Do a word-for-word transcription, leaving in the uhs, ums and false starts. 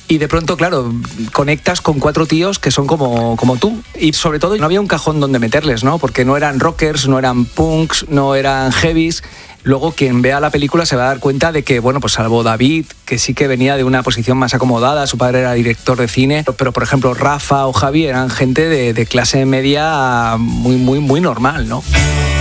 Y de pronto, claro, conectas con cuatro tíos que son como, como tú. Y sobre todo no había un cajón donde meterles, ¿no? Porque no eran rockers, no eran punks, no eran heavies. Luego quien vea la película se va a dar cuenta de que, bueno, pues salvo David, que sí que venía de una posición más acomodada, su padre era director de cine, pero por ejemplo Rafa o Javi eran gente de, de clase media muy, muy, muy normal, ¿no?